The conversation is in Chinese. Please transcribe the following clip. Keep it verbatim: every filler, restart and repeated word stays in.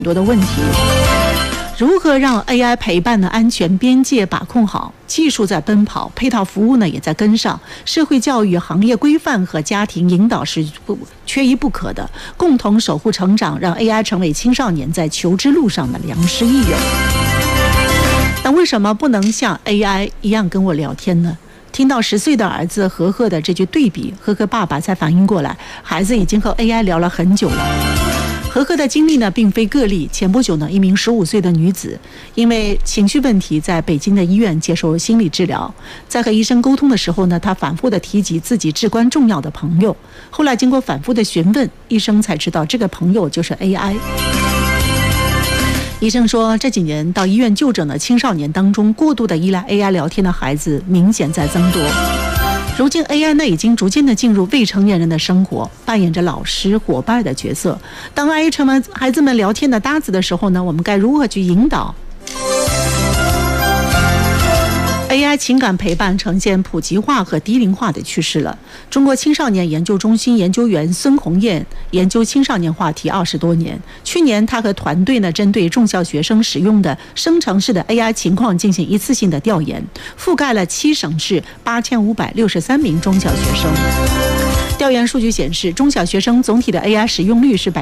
多的问题。如何让 A I 陪伴的安全边界把控好？技术在奔跑，配套服务呢也在跟上。社会教育、行业规范和家庭引导是不缺一不可的。共同守护成长，让 A I 成为青少年在求知路上的良师益友。那为什么不能像 A I 一样跟我聊天呢？听到十岁的儿子和和的这句对比，和和爸爸才反应过来，孩子已经和 A I 聊了很久了。和和的经历呢，并非个例。前不久呢，一名十五岁的女子因为情绪问题，在北京的医院接受心理治疗。在和医生沟通的时候呢，她反复的提及自己至关重要的朋友。后来经过反复的询问，医生才知道这个朋友就是 A I。医生说，这几年到医院就诊的青少年当中，过度的依赖 A I 聊天的孩子明显在增多。如今 A I 呢已经逐渐的进入未成年人的生活，扮演着老师伙伴的角色。当 A I 成为孩子们聊天的搭子的时候呢，我们该如何去引导 A I 情感陪伴呈现普及化和低龄化的趋势了？中国青少年研究中心研究员孙红艳研究青少年话题二十多年，去年他和团队呢针对中小学生使用的生成式的 A I 情况进行一次性的调研，覆盖了七省市八千五百六十三名中小学生。调研数据显示，中小学生总体的 A I 使用率是百。